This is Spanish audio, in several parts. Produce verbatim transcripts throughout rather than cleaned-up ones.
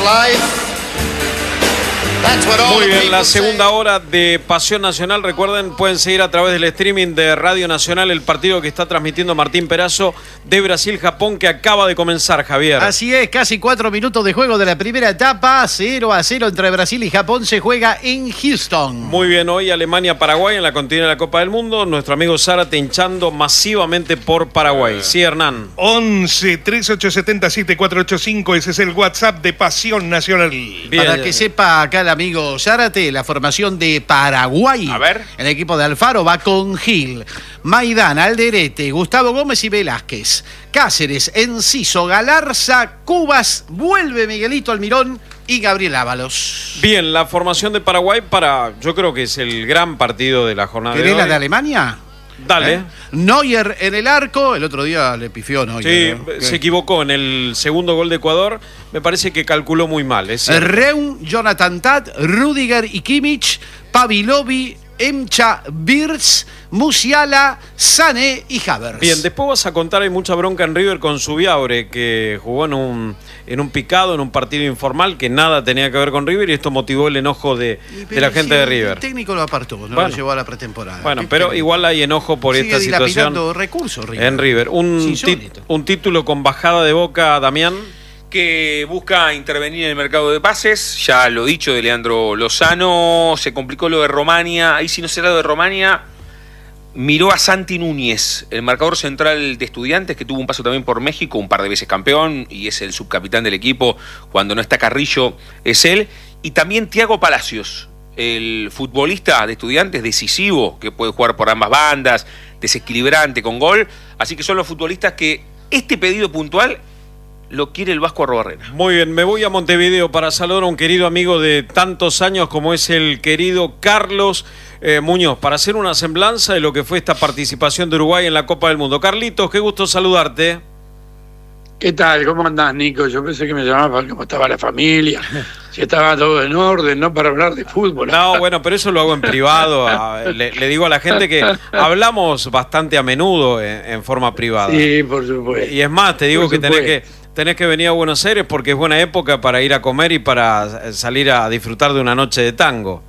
Muy bien, la segunda hora de Pasión Nacional. Recuerden, pueden seguir a través del streaming de Radio Nacional el partido que está transmitiendo Martín Perazo de Brasil-Japón, que acaba de comenzar, Javier. Así es, casi cuatro minutos de juego de la primera etapa. cero a cero entre Brasil y Japón. Se juega en Houston. Muy bien, hoy Alemania-Paraguay en la continuidad de la Copa del Mundo. Nuestro amigo Zárate hinchando masivamente por Paraguay. Sí, Hernán. once, treinta y ocho, setenta y siete, cuatrocientos ochenta y cinco. Ese es el WhatsApp de Pasión Nacional. Bien. Para que sepa acá el amigo Zárate, la formación de Paraguay. A ver. El equipo de Alfaro va con Gil, Maidana, Alderete, Gustavo Gómez y Velázquez. Cáceres, Enciso, Galarza, Cubas, vuelve Miguelito Almirón y Gabriel Ábalos. Bien, la formación de Paraguay para, yo creo que es el gran partido de la jornada de hoy. ¿Querés la de Alemania? Dale. ¿Eh? Neuer en el arco, el otro día le pifió Neuer. Sí, ¿no? se equivocó en el segundo gol de Ecuador. Me parece que calculó muy mal. ¿Es Reun, Jonathan Tat, Rudiger y Kimmich, Pavilovi, Emcha, Birz, Musiala, Sané y Havertz. Bien, después vas a contar, hay mucha bronca en River con Zubiaure, que jugó en un, en un picado, en un partido informal, que nada tenía que ver con River, y esto motivó el enojo de, de la gente si de River. El técnico lo apartó, no bueno, lo llevó a la pretemporada. Bueno, pero igual hay enojo por Sigue esta situación recursos, River. en River. Un, tit, un título con bajada de boca, Damián. Que busca intervenir en el mercado de pases, ya lo dicho de Leandro Lozano, se complicó lo de Romania, ahí si no será lo de Romania, miró a Santi Núñez, el marcador central de Estudiantes, que tuvo un paso también por México, un par de veces campeón, y es el subcapitán del equipo, cuando no está Carrillo es él, y también Thiago Palacios, el futbolista de Estudiantes decisivo, que puede jugar por ambas bandas, desequilibrante con gol, así que son los futbolistas que este pedido puntual lo quiere el Vasco Arrobarrena. Muy bien, me voy a Montevideo para saludar a un querido amigo de tantos años como es el querido Carlos eh, Muñoz, para hacer una semblanza de lo que fue esta participación de Uruguay en la Copa del Mundo. Carlitos, qué gusto saludarte. ¿Qué tal? ¿Cómo andás, Nico? Yo pensé que me llamaba para cómo estaba la familia, si estaba todo en orden, no para hablar de fútbol. No, bueno, pero eso lo hago en privado. A, le, le digo a la gente que hablamos bastante a menudo en, en forma privada. Sí, por supuesto. Y es más, te digo por que tenés, supuesto. que tenés que venir a Buenos Aires porque es buena época para ir a comer y para salir a disfrutar de una noche de tango.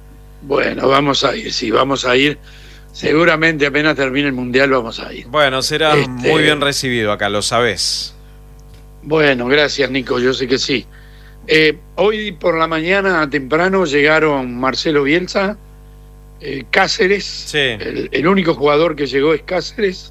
Bueno, vamos a ir, sí, vamos a ir. Seguramente apenas termine el Mundial vamos a ir. Bueno, será Este... muy bien recibido acá, lo sabés. Bueno, gracias, Nico, yo sé que sí. Eh, hoy por la mañana temprano llegaron Marcelo Bielsa, eh, Cáceres, sí. el, el único jugador que llegó es Cáceres,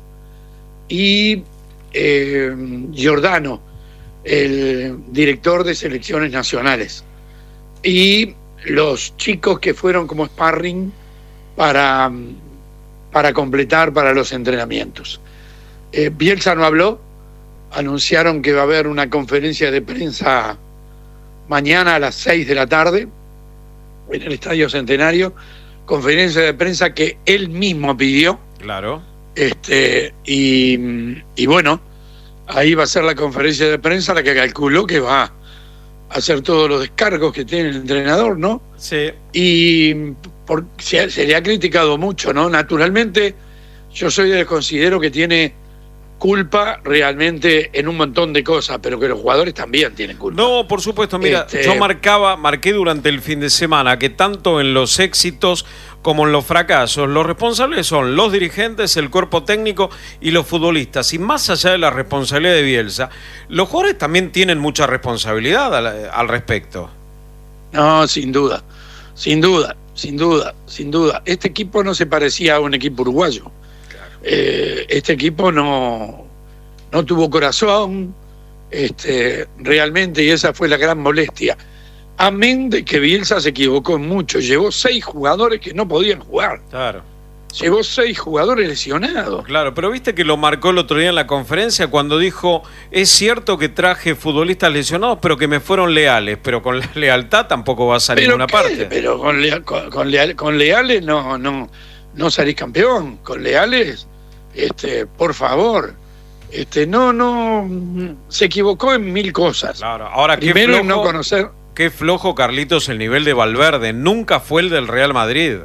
y eh, Giordano, el director de selecciones nacionales, y los chicos que fueron como sparring para, para completar para los entrenamientos. Eh, Bielsa no habló. Anunciaron que va a haber una conferencia de prensa mañana a las seis de la tarde en el Estadio Centenario, conferencia de prensa que él mismo pidió. Claro. Este, y, y bueno, ahí va a ser la conferencia de prensa la que calculó que va a hacer todos los descargos que tiene el entrenador, ¿no? Sí. Y por, se, se le ha criticado mucho, ¿no? Naturalmente, yo soy del considero que tiene culpa realmente en un montón de cosas, pero que los jugadores también tienen culpa. No, por supuesto, mira, este... yo marcaba, marqué durante el fin de semana que tanto en los éxitos como en los fracasos, los responsables son los dirigentes, el cuerpo técnico y los futbolistas. Y más allá de la responsabilidad de Bielsa, los jugadores también tienen mucha responsabilidad al, al respecto. No, sin duda, sin duda, sin duda, sin duda. Este equipo no se parecía a un equipo uruguayo. Eh, este equipo no, no tuvo corazón, este, realmente, y esa fue la gran molestia. Amén de que Bielsa se equivocó en mucho, llevó seis jugadores que no podían jugar. Claro. Llevó seis jugadores lesionados. Claro, pero viste que lo marcó el otro día en la conferencia cuando dijo, es cierto que traje futbolistas lesionados, pero que me fueron leales, pero con la lealtad tampoco vas a ninguna parte. Pero con, lea, con, con, leal, con leales no, no, no salís campeón, con leales, este, por favor, este, no, no, se equivocó en mil cosas. Claro, ahora qué Primero flojo, en no conocer. Qué flojo, Carlitos, el nivel de Valverde, nunca fue el del Real Madrid.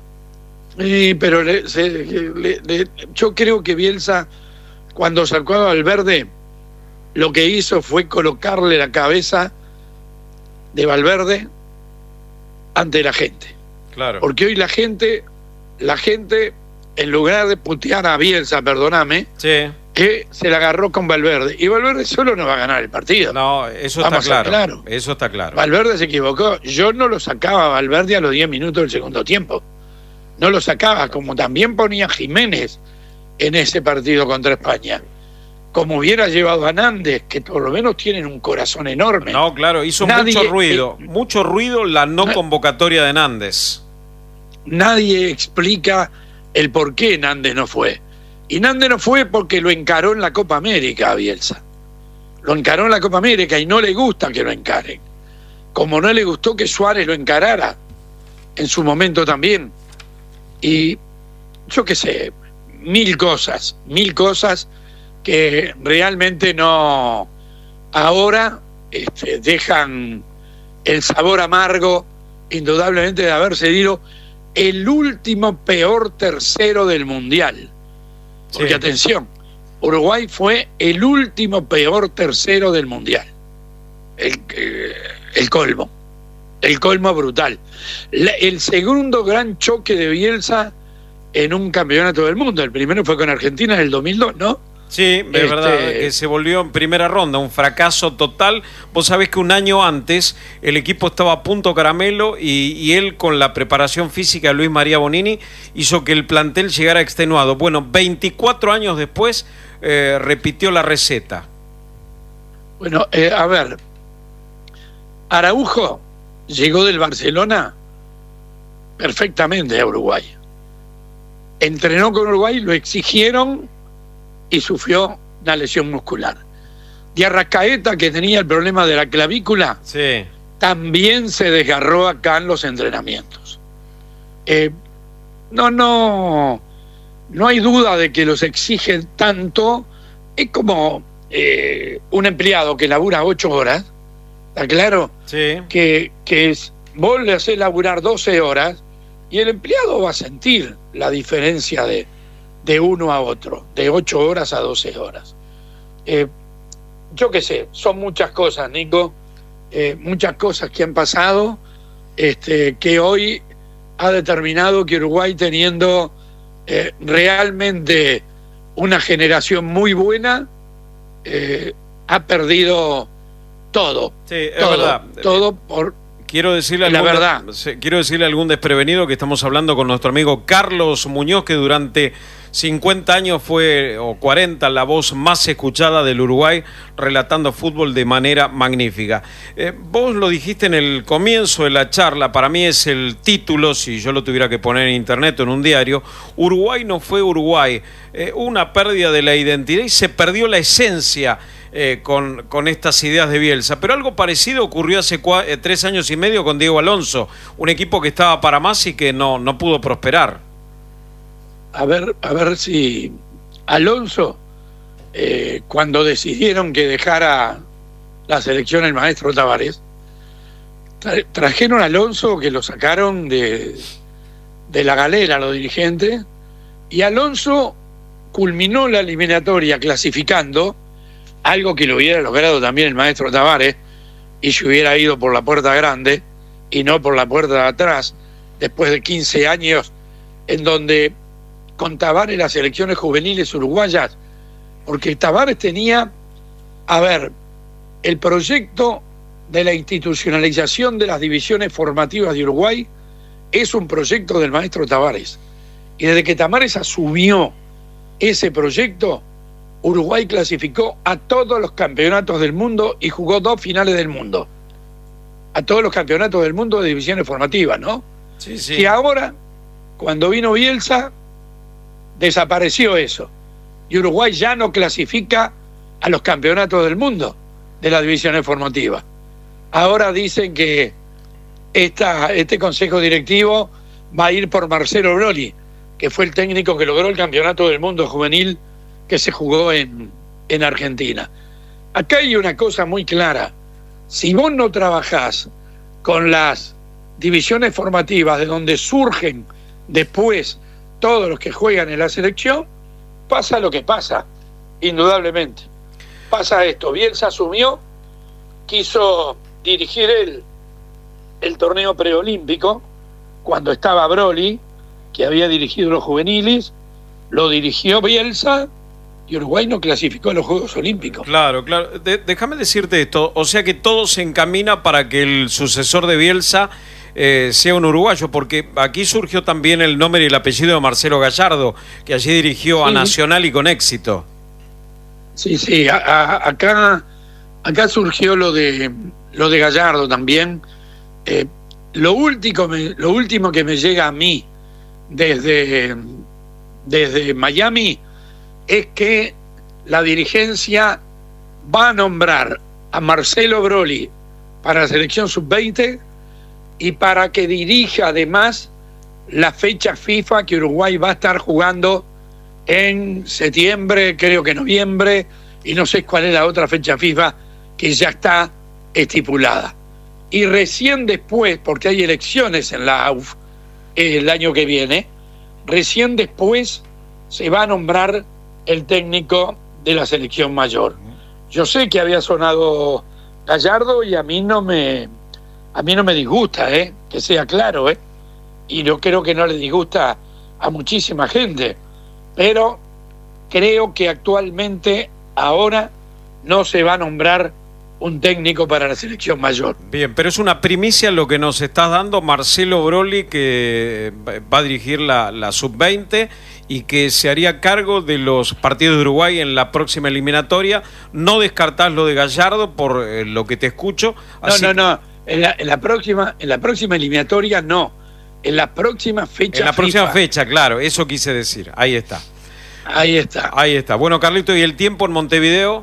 Sí, pero le, se, le, le, yo creo que Bielsa, cuando sacó a Valverde, lo que hizo fue colocarle la cabeza de Valverde ante la gente. Claro. Porque hoy la gente, la gente, en lugar de putear a Bielsa, perdóname, Sí. que se la agarró con Valverde. Y Valverde solo no va a ganar el partido. No, eso Vamos está a ser claro. claro. Eso está claro. Valverde se equivocó. Yo no lo sacaba a Valverde a los diez minutos del segundo tiempo. No lo sacaba, como también ponía Jiménez en ese partido contra España. Como hubiera llevado a Nández, que por lo menos tienen un corazón enorme. No, claro, hizo Nadie- mucho ruido. eh, mucho ruido la no na- convocatoria de Nández. Nadie explica el por qué Nández no fue. Y Nández no fue porque lo encaró en la Copa América a Bielsa. Lo encaró en la Copa América y no le gusta que lo encaren. Como no le gustó que Suárez lo encarara en su momento también. Y yo qué sé, mil cosas, mil cosas que realmente no ahora este, dejan el sabor amargo, indudablemente, de haber cedido el último peor tercero del Mundial. Porque Sí. atención, Uruguay fue el último peor tercero del Mundial. El, eh, el colmo. El colmo brutal. La- el segundo gran choque de Bielsa en un campeonato del mundo. El primero fue con Argentina en el dos mil dos, ¿no? Sí, es Este- verdad que se volvió en primera ronda, un fracaso total. Vos sabés que un año antes el equipo estaba a punto caramelo y, y él, con la preparación física de Luis María Bonini, hizo que el plantel llegara extenuado. Bueno, veinticuatro años después eh, repitió la receta. Bueno, eh, a ver, Araujo llegó del Barcelona perfectamente a Uruguay. Entrenó con Uruguay, lo exigieron y sufrió una lesión muscular. De Arrascaeta, que tenía el problema de la clavícula, Sí, también se desgarró acá en los entrenamientos. Eh, no, no, no hay duda de que los exigen tanto. Es como eh, un empleado que labura ocho horas, ¿está claro? sí. Que, que es, vos le hacés laburar doce horas y el empleado va a sentir la diferencia de, de uno a otro, de ocho horas a doce horas. Eh, yo qué sé, son muchas cosas, Nico, eh, muchas cosas que han pasado, este, que hoy ha determinado que Uruguay, teniendo eh, realmente una generación muy buena, eh, ha perdido todo. Sí, es todo, verdad. todo por Quiero decirle, a La algún, verdad. se- quiero decirle a algún desprevenido que estamos hablando con nuestro amigo Carlos Muñoz, que durante cincuenta años fue, o cuarenta, la voz más escuchada del Uruguay, relatando fútbol de manera magnífica. Eh, vos lo dijiste en el comienzo de la charla, para mí es el título, si yo lo tuviera que poner en internet o en un diario: Uruguay no fue Uruguay. Eh, una pérdida de la identidad y se perdió la esencia Eh, con, con estas ideas de Bielsa. Pero algo parecido ocurrió hace cua, eh, tres años y medio con Diego Alonso, un equipo que estaba para más y que no, no pudo prosperar. a ver, a ver si Alonso, eh, cuando decidieron que dejara la selección el maestro Tavares, tra- trajeron a Alonso, que lo sacaron de, de la galera los dirigentes, y Alonso culminó la eliminatoria clasificando, algo que lo hubiera logrado también el maestro Tavares, y se hubiera ido por la puerta grande y no por la puerta de atrás, después de quince años en donde con Tavares las selecciones juveniles uruguayas, porque Tavares tenía, a ver, el proyecto de la institucionalización de las divisiones formativas de Uruguay es un proyecto del maestro Tavares. Y desde que Tavares asumió ese proyecto, Uruguay clasificó a todos los campeonatos del mundo y jugó dos finales del mundo. A todos los campeonatos del mundo de divisiones formativas, ¿no? Sí, sí. Y ahora, cuando vino Bielsa, desapareció eso. Y Uruguay ya no clasifica a los campeonatos del mundo de las divisiones formativas. Ahora dicen que esta, este consejo directivo va a ir por Marcelo Broli, que fue el técnico que logró el campeonato del mundo juvenil que se jugó en, en Argentina. Acá hay una cosa muy clara. Si vos no trabajás con las divisiones formativas de donde surgen después todos los que juegan en la selección, pasa lo que pasa, indudablemente. Pasa esto, Bielsa asumió, quiso dirigir él el torneo preolímpico, cuando estaba Broly, que había dirigido los juveniles, lo dirigió Bielsa y Uruguay no clasificó a los Juegos Olímpicos. Claro, claro. De- déjame decirte esto, o sea que todo se encamina para que el sucesor de Bielsa eh, sea un uruguayo, porque aquí surgió también el nombre y el apellido de Marcelo Gallardo, que allí dirigió a Sí. Nacional y con éxito. Sí, sí, a- a- acá, acá surgió lo de, lo de Gallardo también. Eh, lo, último, me- lo último que me llega a mí desde, desde Miami es que la dirigencia va a nombrar a Marcelo Broly para la selección sub veinte y para que dirija además la fecha FIFA que Uruguay va a estar jugando en septiembre, creo que noviembre, y no sé cuál es la otra fecha FIFA que ya está estipulada. Y recién después, porque hay elecciones en la A U F el año que viene, recién después se va a nombrar el técnico de la selección mayor. Yo sé que había sonado Gallardo y a mí no me a mí no me disgusta, ¿eh? Que sea claro, ¿eh? Y yo creo que no le disgusta a muchísima gente, pero creo que actualmente ahora no se va a nombrar un técnico para la selección mayor. Bien, pero es una primicia lo que nos estás dando, Marcelo Broly, que va a dirigir la, la sub veinte y que se haría cargo de los partidos de Uruguay en la próxima eliminatoria. No descartás lo de Gallardo por eh, lo que te escucho. No, así no, que- no. En la, en la próxima, en la próxima eliminatoria no. En la próxima fecha En la próxima FIFA. fecha, claro, eso quise decir. Ahí está. Ahí está. Ahí está. Bueno, Carlito, ¿y el tiempo en Montevideo?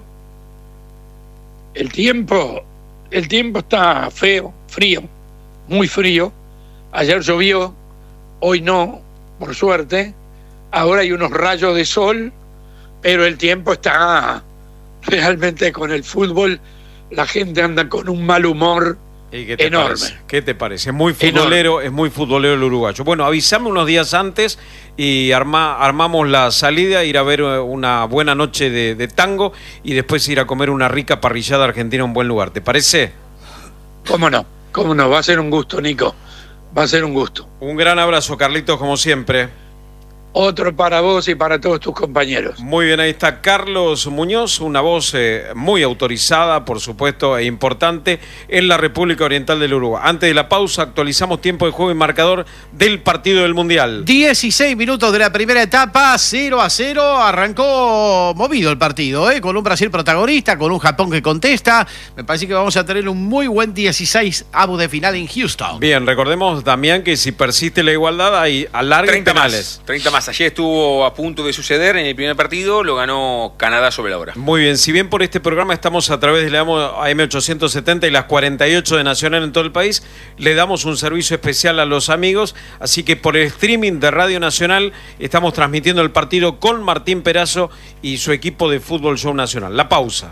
El tiempo, el tiempo está feo, frío, muy frío. Ayer llovió, hoy no, por suerte. Ahora hay unos rayos de sol, pero el tiempo está realmente con el fútbol. La gente anda con un mal humor ¿Y qué te enorme. parece? ¿Qué te parece? Es muy futbolero, es muy futbolero el uruguayo. Bueno, avísame unos días antes y arma, armamos la salida, ir a ver una buena noche de, de tango y después ir a comer una rica parrillada argentina en un buen lugar. ¿Te parece? ¿Cómo no? ¿Cómo no? Va a ser un gusto, Nico. Va a ser un gusto. Un gran abrazo, Carlitos, como siempre. Otro para vos y para todos tus compañeros. Muy bien, ahí está Carlos Muñoz, una voz eh, muy autorizada, por supuesto, e importante en la República Oriental del Uruguay. Antes de la pausa, actualizamos tiempo de juego y marcador del partido del Mundial. dieciséis minutos de la primera etapa, cero a cero, arrancó movido el partido, ¿eh? Con un Brasil protagonista, con un Japón que contesta. Me parece que vamos a tener un muy buen dieciséis avos de final en Houston. Bien, recordemos, Damián, que si persiste la igualdad hay alargue treinta penales. más, treinta más. Ayer estuvo a punto de suceder en el primer partido, lo ganó Canadá sobre la hora. Muy bien, si bien por este programa estamos a través de la A M ochocientos setenta y las cuarenta y ocho de Nacional en todo el país, le damos un servicio especial a los amigos, así que por el streaming de Radio Nacional estamos transmitiendo el partido con Martín Perazo y su equipo de Fútbol Show Nacional. La pausa.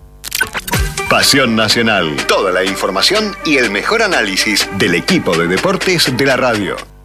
Pasión Nacional. Toda la información y el mejor análisis del equipo de deportes de la radio.